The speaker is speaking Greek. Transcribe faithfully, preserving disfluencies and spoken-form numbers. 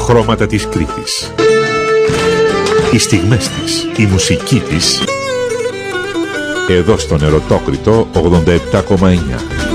χρώματα της Κρήτης. Οι στιγμές της, η μουσική της, εδώ στον Ερωτόκριτο ογδόντα επτά κόμμα εννιά.